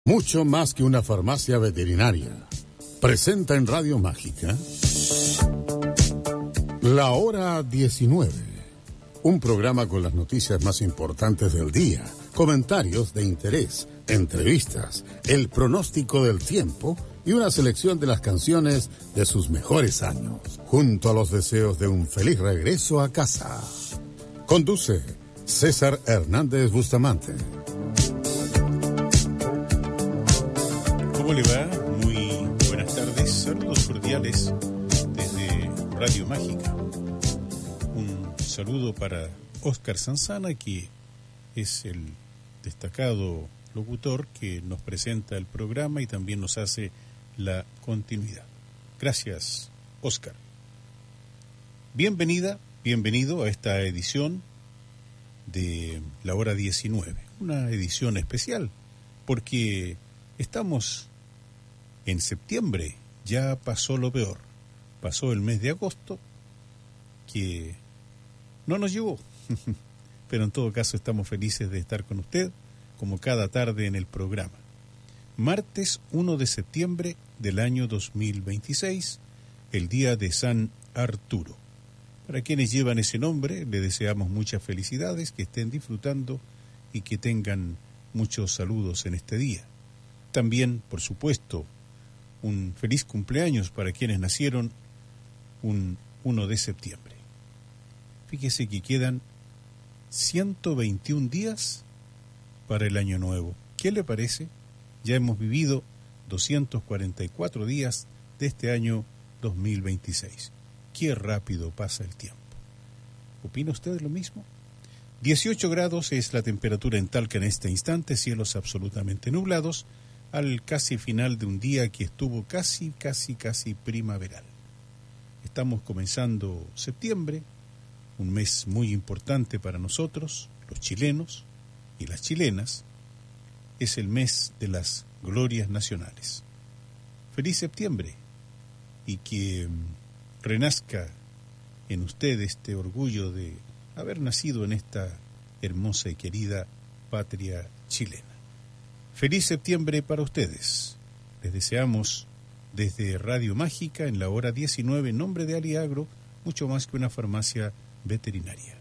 Mucho más que una farmacia veterinaria. Presenta en Radio Mágica La Hora 19, un programa con las noticias más importantes del día, comentarios de interés, entrevistas, el pronóstico del tiempo y una selección de las canciones de sus mejores años, junto a los deseos de un feliz regreso a casa. Conduce César Hernández Bustamante. ¿Cómo le va? Muy buenas tardes, saludos cordiales desde Radio Mágica. Un saludo para Óscar Sanzana, que es el destacado locutor que nos presenta el programa y también nos hace la continuidad. Gracias, Óscar. Bienvenida, bienvenido a esta edición de La Hora 19, una edición especial, porque estamos en septiembre, ya pasó lo peor, pasó el mes de agosto, que no nos llevó, pero en todo caso estamos felices de estar con usted, como cada tarde en el programa. Martes 1 de septiembre del año 2026, el día de San Arturo. Para quienes llevan ese nombre, le deseamos muchas felicidades, que estén disfrutando y que tengan muchos saludos en este día. También, por supuesto, un feliz cumpleaños para quienes nacieron un 1 de septiembre. Fíjese que quedan 121 días para el año nuevo. ¿Qué le parece? Ya hemos vivido 244 días de este año 2026. Qué rápido pasa el tiempo. ¿Opina usted lo mismo? 18 grados es la temperatura en Talca en este instante, cielos absolutamente nublados, al casi final de un día que estuvo casi primaveral. Estamos comenzando septiembre, un mes muy importante para nosotros, los chilenos y las chilenas. Es el mes de las glorias nacionales. Feliz septiembre, y que renazca en usted este orgullo de haber nacido en esta hermosa y querida patria chilena. Feliz septiembre para ustedes. Les deseamos desde Radio Mágica en la hora 19 en nombre de Aliagro, mucho más que una farmacia veterinaria.